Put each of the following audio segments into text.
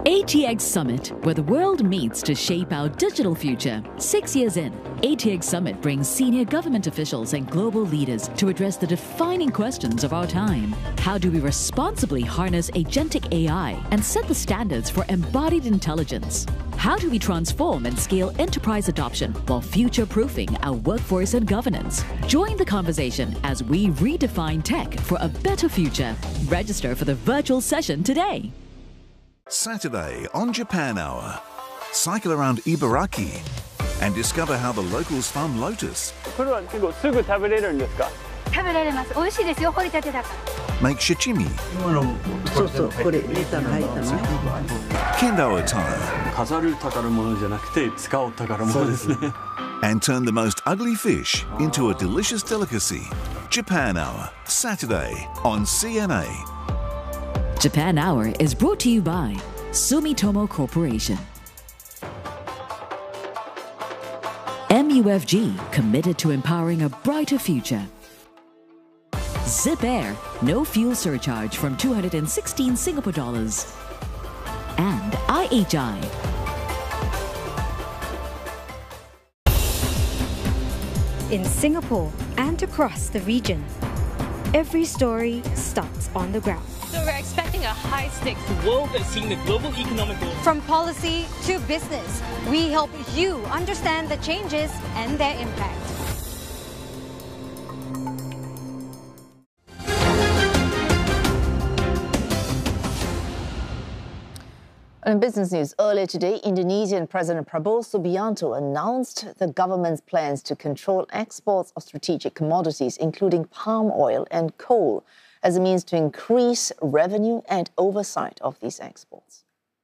ATX Summit, where the world meets to shape our digital future. 6 years in, ATX Summit brings senior government officials and global leaders to address the defining questions of our time. How do we responsibly harness agentic AI and set the standards for embodied intelligence? How do we transform and scale enterprise adoption while future-proofing our workforce and governance? Join the conversation as we redefine tech for a better future. Register for the virtual session today. Saturday on Japan Hour. Cycle around Ibaraki and discover how the locals farm lotus. これは結構すぐ食べれるんですか？ 食べられます。美味しいですよ、掘りたてだから。 Make shichimi. そうそう、これネタが入ったのね。 Kendo attire. 飾る宝物じゃなくて使う宝物ですね。 And turn the most ugly fish into a delicious delicacy. Japan Hour. Saturday on CNA. Japan Hour is brought to you by Sumitomo Corporation. MUFG, committed to empowering a brighter future. Zip Air, no fuel surcharge from 216 Singapore dollars. And IHI. In Singapore and across the region, every story starts on the ground. So we're expecting a high-stakes world that's seeing the global economic growth. From policy to business, we help you understand the changes and their impact. In business news, earlier today, Indonesian President Prabowo Subianto announced the government's plans to control exports of strategic commodities, including palm oil and coal, as a means to increase revenue and oversight of these exports.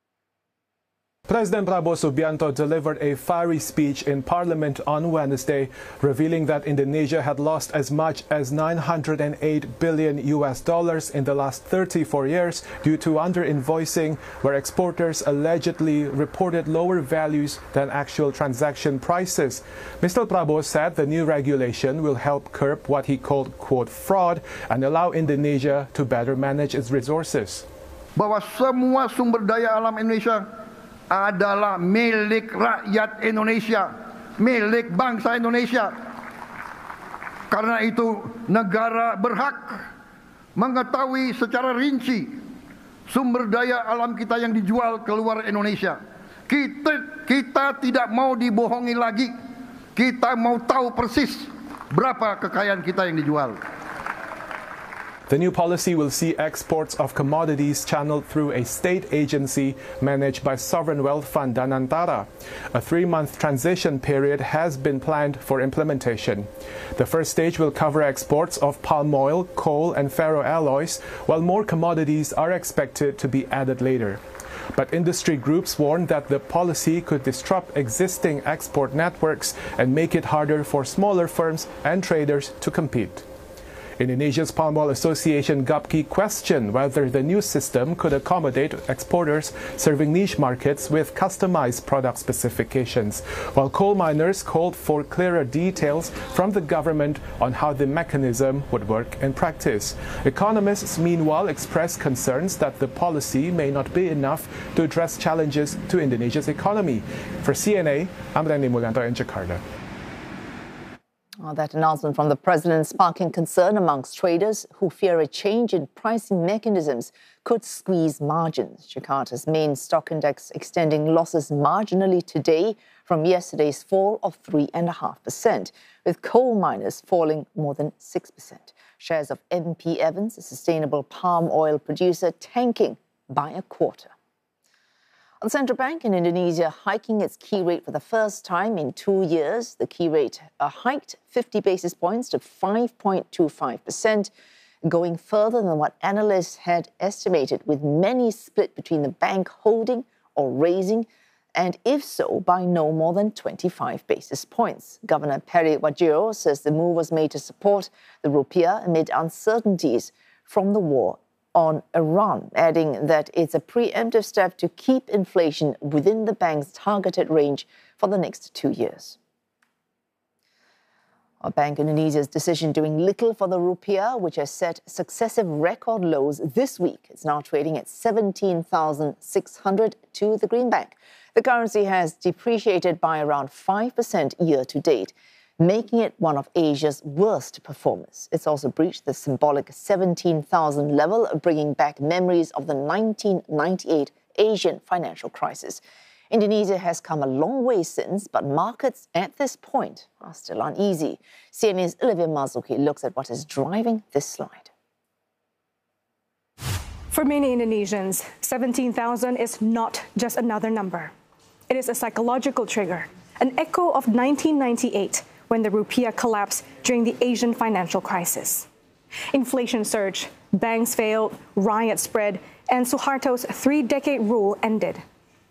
President Prabowo Subianto delivered a fiery speech in Parliament on Wednesday, revealing that Indonesia had lost as much as $908 billion in the last 34 years due to underinvoicing, where exporters allegedly reported lower values than actual transaction prices. Mr. Prabowo said the new regulation will help curb what he called, quote, fraud and allow Indonesia to better manage its resources. Bahwa semua sumber daya alam Indonesia adalah milik rakyat Indonesia, milik bangsa Indonesia. Karena itu negara berhak mengetahui secara rinci sumber daya alam kita yang dijual keluar Indonesia. Kita tidak mau dibohongi lagi. Kita mau tahu persis berapa kekayaan kita yang dijual. The new policy will see exports of commodities channeled through a state agency managed by Sovereign Wealth Fund Danantara. A 3-month transition period has been planned for implementation. The first stage will cover exports of palm oil, coal and ferroalloys, while more commodities are expected to be added later. But industry groups warn that the policy could disrupt existing export networks and make it harder for smaller firms and traders to compete. Indonesia's Palm Oil Association GAPKI questioned whether the new system could accommodate exporters serving niche markets with customized product specifications, while coal miners called for clearer details from the government on how the mechanism would work in practice. Economists, meanwhile, expressed concerns that the policy may not be enough to address challenges to Indonesia's economy. For CNA, I'm Randy Muganto in Jakarta. That announcement from the president sparking concern amongst traders who fear a change in pricing mechanisms could squeeze margins. Jakarta's main stock index extending losses marginally today from yesterday's fall of 3.5%, with coal miners falling more than 6%. Shares of MP Evans, a sustainable palm oil producer, tanking by a quarter. The central bank in Indonesia hiking its key rate for the first time in 2 years. The key rate hiked 50 basis points to 5.25%, going further than what analysts had estimated, with many split between the bank holding or raising, and if so, by no more than 25 basis points. Governor Peri Warjio says the move was made to support the rupiah amid uncertainties from the war on Iran, adding that it's a preemptive step to keep inflation within the bank's targeted range for the next 2 years. Bank Indonesia's decision doing little for the rupiah, which has set successive record lows this week. It's now trading at 17,600 to the greenback. The currency has depreciated by around 5% year to date, making it one of Asia's worst performers. It's also breached the symbolic 17,000 level, bringing back memories of the 1998 Asian financial crisis. Indonesia has come a long way since, but markets at this point are still uneasy. CNA's Olivia Marzuki looks at what is driving this slide. For many Indonesians, 17,000 is not just another number. It is a psychological trigger, an echo of 1998, when the rupiah collapsed during the Asian financial crisis. Inflation surged, banks failed, riots spread, and Suharto's 3-decade rule ended.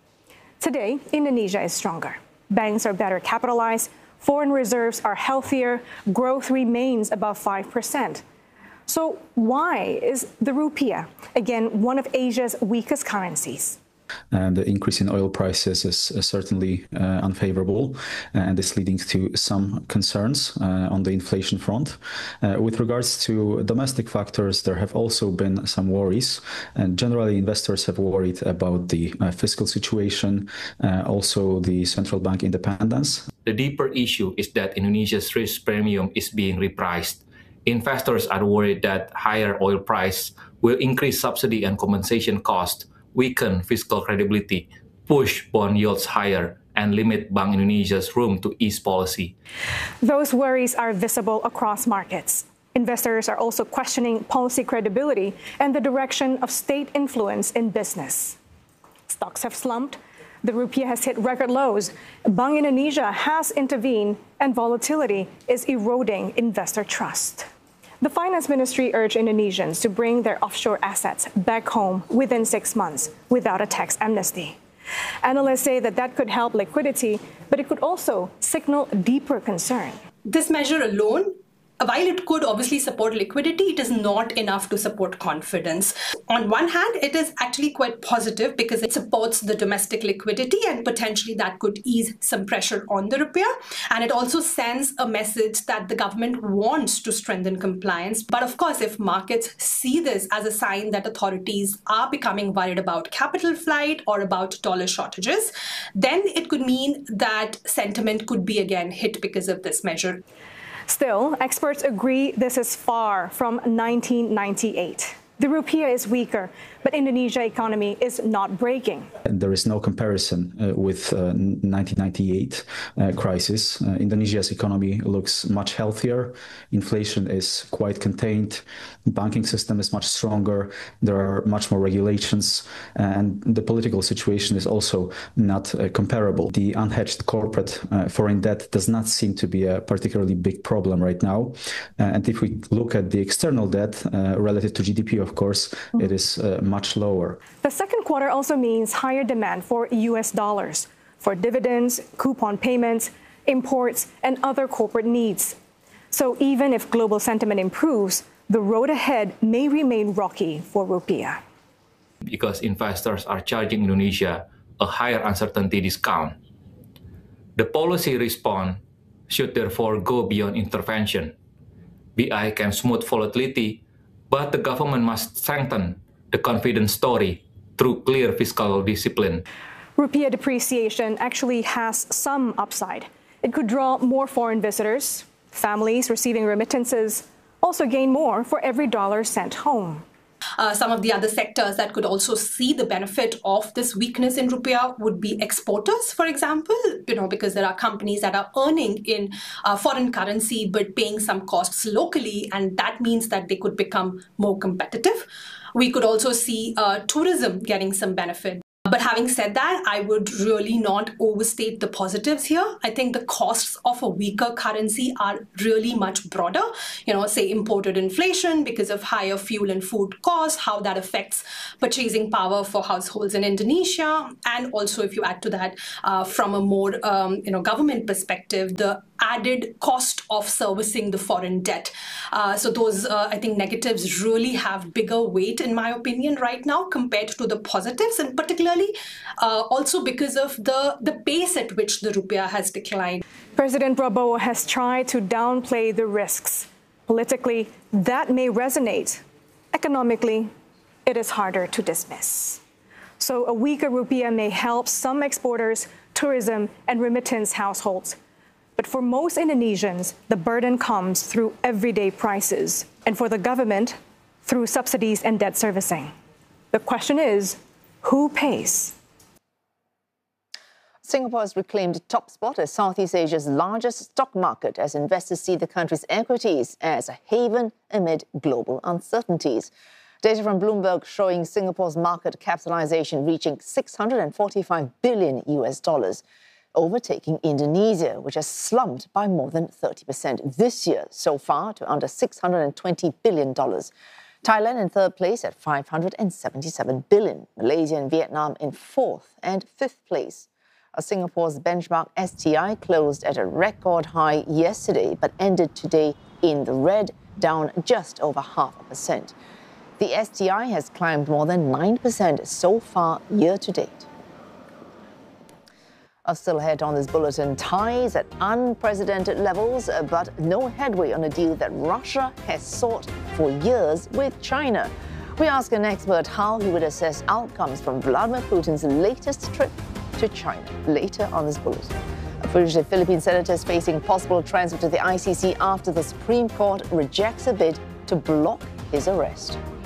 Today, Indonesia is stronger. Banks are better capitalized, foreign reserves are healthier, growth remains above 5%. So why is the rupiah, again, one of Asia's weakest currencies? The increase in oil prices is certainly unfavorable and is leading to some concerns on the inflation front. With regards to domestic factors, there have also been some worries, and generally investors have worried about the fiscal situation, also the central bank independence. The deeper issue is that Indonesia's risk premium is being repriced. Investors are worried that higher oil price will increase subsidy and compensation costs, weaken fiscal credibility, push bond yields higher, and limit Bank Indonesia's room to ease policy. Those worries are visible across markets. Investors are also questioning policy credibility and the direction of state influence in business. Stocks have slumped. The rupiah has hit record lows. Bank Indonesia has intervened, and volatility is eroding investor trust. The Finance Ministry urged Indonesians to bring their offshore assets back home within 6 months without a tax amnesty. Analysts say that could help liquidity, but it could also signal deeper concern. This measure alone, while it could obviously support liquidity, it is not enough to support confidence. On one hand, it is actually quite positive because it supports the domestic liquidity and potentially that could ease some pressure on the rupiah. And it also sends a message that the government wants to strengthen compliance. But of course, if markets see this as a sign that authorities are becoming worried about capital flight or about dollar shortages, then it could mean that sentiment could be again hit because of this measure. Still, experts agree this is far from 1998. The rupiah is weaker, but Indonesia's economy is not breaking. And there is no comparison with 1998 crisis. Indonesia's economy looks much healthier. Inflation is quite contained. The banking system is much stronger. There are much more regulations, and the political situation is also not comparable. The unhedged corporate foreign debt does not seem to be a particularly big problem right now. And if we look at the external debt relative to GDP, of course, it is much lower. The second quarter also means higher demand for US dollars for dividends, coupon payments, imports, and other corporate needs. So even if global sentiment improves, the road ahead may remain rocky for rupiah. Because investors are charging Indonesia a higher uncertainty discount. The policy response should therefore go beyond intervention. BI can smooth volatility, but the government must strengthen the confidence story through clear fiscal discipline. Rupiah depreciation actually has some upside. It could draw more foreign visitors. Families receiving remittances also gain more for every dollar sent home. Some of the other sectors that could also see the benefit of this weakness in rupiah would be exporters, for example, because there are companies that are earning in foreign currency but paying some costs locally, and that means that they could become more competitive. We could also see tourism getting some benefit. But having said that, I would really not overstate the positives here. I think the costs of a weaker currency are really much broader. Say imported inflation because of higher fuel and food costs, how that affects purchasing power for households in Indonesia. And also, if you add to that from a more government perspective, the added cost of servicing the foreign debt. So those, I think, negatives really have bigger weight, in my opinion, right now compared to the positives, and particularly also because of the pace at which the rupiah has declined. President Prabowo has tried to downplay the risks. Politically, that may resonate. Economically, it is harder to dismiss. So a weaker rupiah may help some exporters, tourism, and remittance households. But for most Indonesians, the burden comes through everyday prices, and for the government, through subsidies and debt servicing. The question is, who pays? Singapore has reclaimed top spot as Southeast Asia's largest stock market as investors see the country's equities as a haven amid global uncertainties. Data from Bloomberg showing Singapore's market capitalization reaching $645 billion, overtaking Indonesia, which has slumped by more than 30% this year so far to under $620 billion. Thailand in third place at $577 billion. Malaysia and Vietnam in fourth and fifth place. Singapore's benchmark STI closed at a record high yesterday, but ended today in the red, down just over 0.5%. The STI has climbed more than 9% so far year to date. Still ahead on this bulletin, ties at unprecedented levels, but no headway on a deal that Russia has sought for years with China. We ask an expert how he would assess outcomes from Vladimir Putin's latest trip to China later on this bulletin. A fugitive Philippine senator is facing possible transfer to the ICC after the Supreme Court rejects a bid to block his arrest.